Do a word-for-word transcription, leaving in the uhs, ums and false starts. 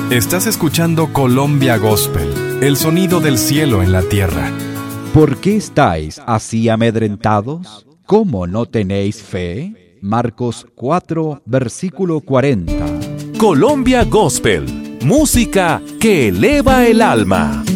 Estás escuchando Colombia Gospel, el sonido del cielo en la tierra. ¿Por qué estáis así amedrentados? ¿Cómo no tenéis fe? Marcos cuatro, versículo cuarenta. Colombia Gospel, música que eleva el alma.